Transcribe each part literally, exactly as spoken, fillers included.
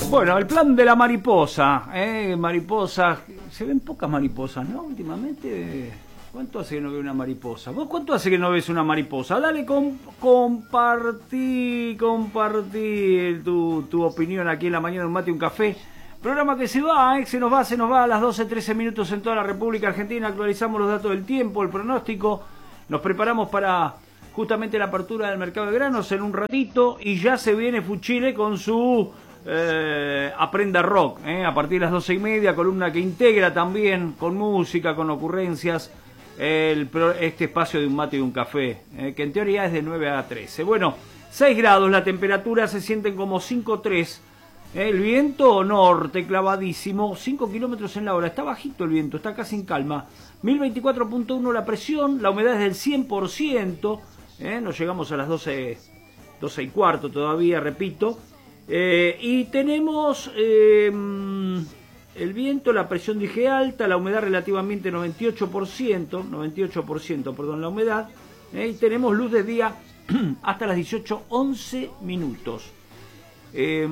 Bueno, el plan de la mariposa, ¿eh? Mariposa, se ven pocas mariposas, ¿no? Últimamente, ¿cuánto hace que no veo una mariposa? ¿Vos cuánto hace que no ves una mariposa? Dale, com compartí, compartí tu, tu opinión aquí en la mañana de Un Mate y un Café. Programa que se va, ¿eh? Se nos va, se nos va a las doce trece minutos en toda la República Argentina. Actualizamos los datos del tiempo, el pronóstico. Nos preparamos para justamente la apertura del mercado de granos en un ratito. Y ya se viene Fuchile con su eh, Aprenda Rock, ¿eh? A partir de las doce y media, columna que integra también con música, con ocurrencias, el, este espacio de Un Mate y un Café, ¿eh? Que en teoría es de nueve a trece. Bueno, seis grados, la temperatura se sienten como cinco tres. El viento norte clavadísimo, cinco kilómetros en la hora, está bajito el viento, está casi en calma. mil veinticuatro punto uno la presión, la humedad es del cien por ciento, ¿eh? Nos llegamos a las doce, doce y cuarto todavía, repito. Eh, y tenemos eh, el viento, la presión dije alta, la humedad relativamente noventa y ocho por ciento, noventa y ocho por ciento, perdón, la humedad. ¿eh? Y tenemos luz de día hasta las dieciocho once minutos. Eh,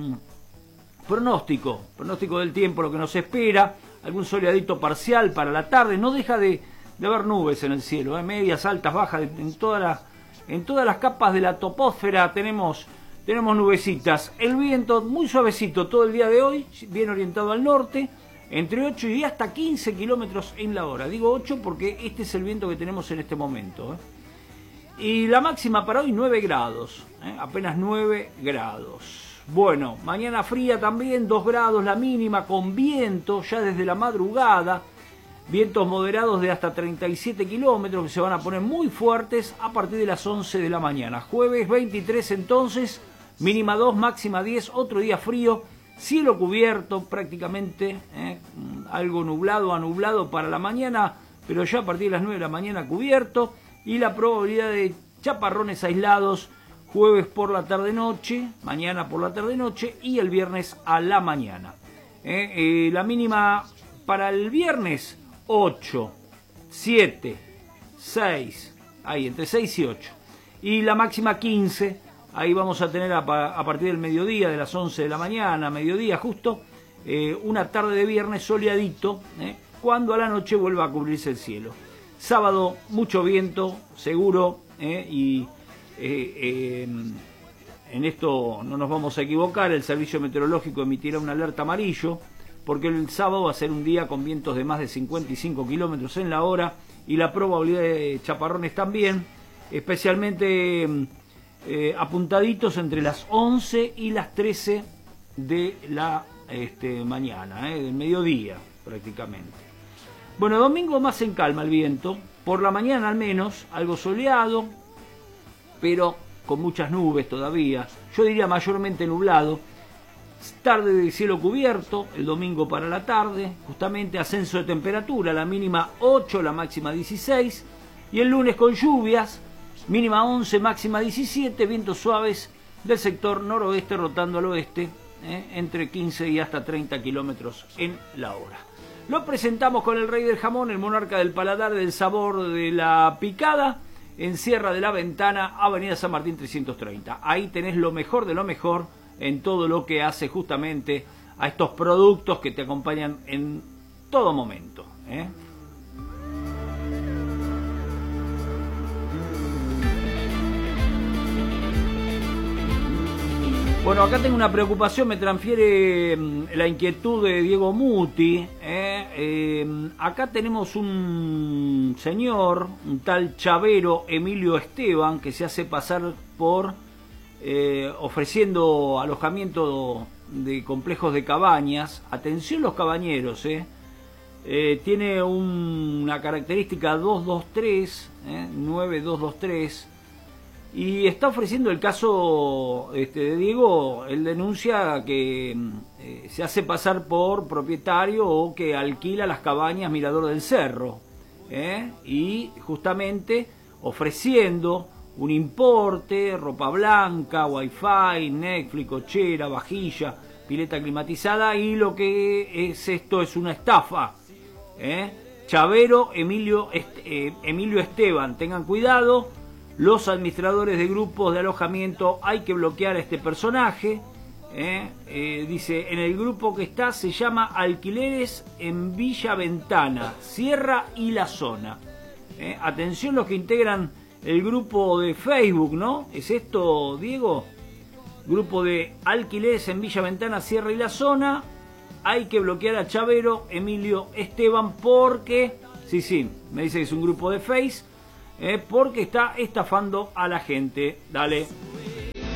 pronóstico, pronóstico del tiempo, lo que nos espera, algún soleadito parcial para la tarde, no deja de, de haber nubes en el cielo, ¿eh? Medias, altas, bajas, en, toda la, en todas las capas de la topósfera tenemos, tenemos nubecitas, el viento muy suavecito todo el día de hoy, bien orientado al norte, entre ocho y hasta quince kilómetros en la hora, digo ocho porque este es el viento que tenemos en este momento, ¿eh? Y la máxima para hoy nueve grados, ¿eh? Apenas nueve grados. Bueno, mañana fría también, dos grados la mínima, con viento ya desde la madrugada. Vientos moderados de hasta treinta y siete kilómetros que se van a poner muy fuertes a partir de las once de la mañana. Jueves veintitrés entonces, mínima dos, máxima diez, otro día frío. Cielo cubierto prácticamente, ¿eh? Algo nublado a nublado para la mañana, pero ya a partir de las nueve de la mañana cubierto. Y la probabilidad de chaparrones aislados jueves por la tarde-noche, mañana por la tarde-noche y el viernes a la mañana. Eh, eh, la mínima para el viernes, ocho, siete, seis, ahí entre seis y ocho. Y la máxima quince, ahí vamos a tener a, a partir del mediodía, de las once de la mañana, mediodía justo, eh, una tarde de viernes soleadito, eh, cuando a la noche vuelva a cubrirse el cielo. Sábado, mucho viento, seguro, eh, y eh, eh, en esto no nos vamos a equivocar, el servicio meteorológico emitirá una alerta amarillo, porque el sábado va a ser un día con vientos de más de cincuenta y cinco kilómetros en la hora, y la probabilidad de chaparrones también, especialmente eh, apuntaditos entre las once y las trece de la este, mañana, eh, del mediodía prácticamente. Bueno, domingo más en calma el viento, por la mañana al menos, algo soleado, pero con muchas nubes todavía, yo diría mayormente nublado, tarde de cielo cubierto, el domingo para la tarde, justamente ascenso de temperatura, la mínima ocho, la máxima dieciséis, y el lunes con lluvias, mínima once, máxima diecisiete, vientos suaves del sector noroeste rotando al oeste, eh, entre quince y hasta treinta kilómetros en la hora. Lo presentamos con el rey del jamón, el monarca del paladar, del sabor de la picada, en Sierra de la Ventana, Avenida San Martín trescientos treinta. Ahí tenés lo mejor de lo mejor en todo lo que hace justamente a estos productos que te acompañan en todo momento, ¿eh? Bueno, acá tengo una preocupación, me transfiere la inquietud de Diego Muti. ¿eh? Eh, acá tenemos un señor, un tal Chavero Emilio Esteban, que se hace pasar por eh, ofreciendo alojamiento de complejos de cabañas. Atención los cabañeros, ¿eh? Eh, tiene un, una característica dos dos tres, ¿eh? nueve dos dos tres. Y está ofreciendo el caso este, de Diego. Él denuncia que eh, se hace pasar por propietario o que alquila las cabañas Mirador del Cerro, ¿eh? Y justamente ofreciendo un importe, ropa blanca, wifi, Netflix, cochera, vajilla, pileta climatizada, y lo que es esto es una estafa, ¿eh? Chavero Emilio, Est eh, Emilio Esteban, tengan cuidado. Los administradores de grupos de alojamiento, hay que bloquear a este personaje, Eh, eh, dice, en el grupo que está se llama Alquileres en Villa Ventana, Sierra y la Zona. Eh, atención los que integran el grupo de Facebook, ¿no? ¿Es esto, Diego? Grupo de Alquileres en Villa Ventana, Sierra y la Zona. Hay que bloquear a Chavero, Emilio Esteban, porque... Sí, sí, me dice que es un grupo de Face, eh, porque está estafando a la gente. Dale.